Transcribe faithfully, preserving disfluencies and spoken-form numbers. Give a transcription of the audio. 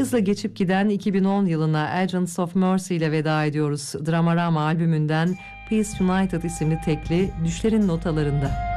Hızla geçip giden iki bin on yılına Agents of Mercy ile veda ediyoruz. Dramarama albümünden Peace United isimli tekli Düşlerin Notalarında.